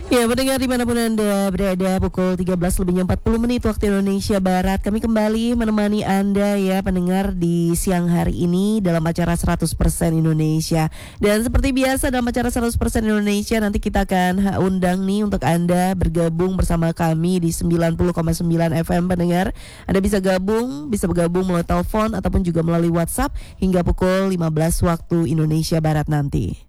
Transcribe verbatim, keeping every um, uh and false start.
Ya, pendengar dimanapun Anda berada, pukul tiga belas lebih empat puluh menit waktu Indonesia Barat. Kami kembali menemani Anda ya pendengar di siang hari ini dalam acara seratus persen Indonesia. Dan seperti biasa dalam acara seratus persen Indonesia nanti kita akan undang nih untuk Anda bergabung bersama kami di sembilan puluh koma sembilan F M pendengar. Anda bisa gabung, bisa bergabung melalui telepon ataupun juga melalui WhatsApp hingga pukul lima belas waktu Indonesia Barat nanti.